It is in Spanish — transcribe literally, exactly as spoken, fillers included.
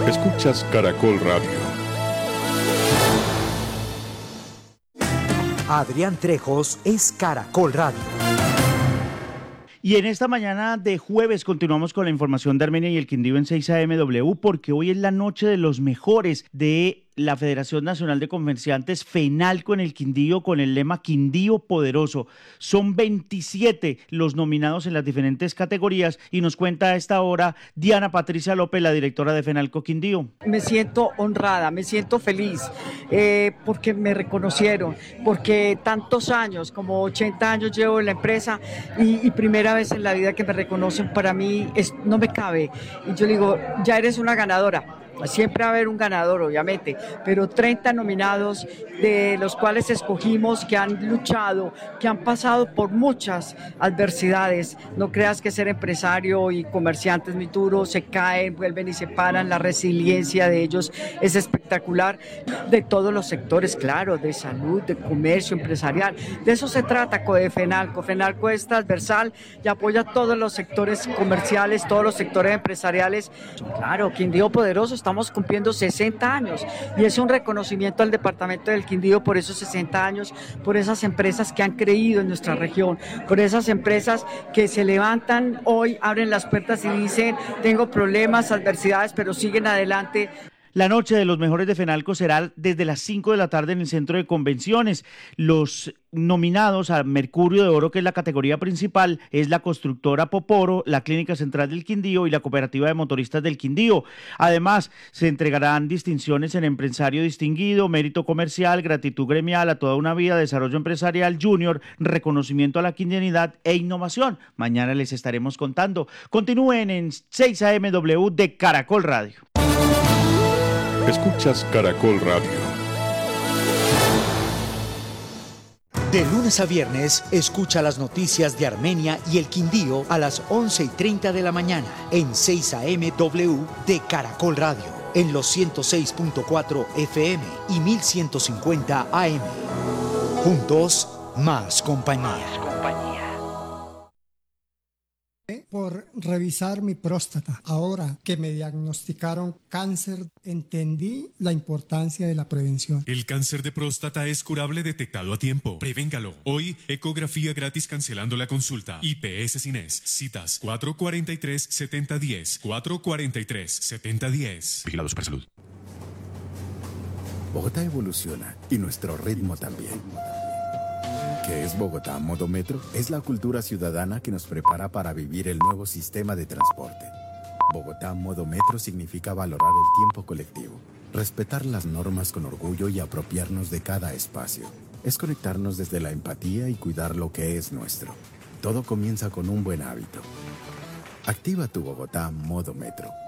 Escuchas Caracol Radio. Adrián Trejos es Caracol Radio. Y en esta mañana de jueves continuamos con la información de Armenia y el Quindío en seis A M W, porque hoy es la noche de los mejores de la Federación Nacional de Comerciantes FENALCO en el Quindío, con el lema Quindío Poderoso. Son veintisiete los nominados en las diferentes categorías y nos cuenta a esta hora Diana Patricia López, la directora de FENALCO Quindío. Me siento honrada, me siento feliz eh, porque me reconocieron, porque tantos años, como ochenta años llevo en la empresa y, y primera vez en la vida que me reconocen, para mí es, no me cabe. Y yo digo, ya eres una ganadora. Siempre va a haber un ganador, obviamente, pero treinta nominados, de los cuales escogimos, que han luchado, que han pasado por muchas adversidades. No creas que ser empresario y comerciante es muy duro, se caen, vuelven y se paran, la resiliencia de ellos es espectacular, de todos los sectores, claro, de salud, de comercio, empresarial. De eso se trata FENALCO. FENALCO es transversal y apoya a todos los sectores comerciales, todos los sectores empresariales. Claro, Quindío Poderoso, estamos cumpliendo sesenta años y es un reconocimiento al departamento del Quindío por esos sesenta años, por esas empresas que han creído en nuestra región, por esas empresas que se levantan hoy, abren las puertas y dicen, tengo problemas, adversidades, pero siguen adelante. La noche de los mejores de FENALCO será desde las cinco de la tarde en el Centro de Convenciones. Los nominados a Mercurio de Oro, que es la categoría principal, es la constructora Poporo, la Clínica Central del Quindío y la Cooperativa de Motoristas del Quindío. Además, se entregarán distinciones en Empresario Distinguido, Mérito Comercial, Gratitud Gremial, A Toda una Vida, Desarrollo Empresarial Junior, Reconocimiento a la Quindianidad e Innovación. Mañana les estaremos contando. Continúen en seis A M W de Caracol Radio. Escuchas Caracol Radio. De lunes a viernes, escucha las noticias de Armenia y el Quindío a las once y treinta de la mañana en seis A M W de Caracol Radio, en los ciento seis punto cuatro F M y mil ciento cincuenta A M. Juntos, más compañía. Por revisar mi próstata. Ahora que me diagnosticaron cáncer, entendí la importancia de la prevención. El cáncer de próstata es curable detectado a tiempo. Prevéngalo. Hoy, ecografía gratis cancelando la consulta. I P S Cines. Citas cuatro cuatro tres, siete cero uno cero. cuatro cuatro tres, siete cero uno cero. Vigilado Supersalud. Bogotá evoluciona y nuestro ritmo también. ¿Qué es Bogotá Modo Metro? Es la cultura ciudadana que nos prepara para vivir el nuevo sistema de transporte. Bogotá Modo Metro significa valorar el tiempo colectivo, respetar las normas con orgullo y apropiarnos de cada espacio. Es conectarnos desde la empatía y cuidar lo que es nuestro. Todo comienza con un buen hábito. Activa tu Bogotá Modo Metro.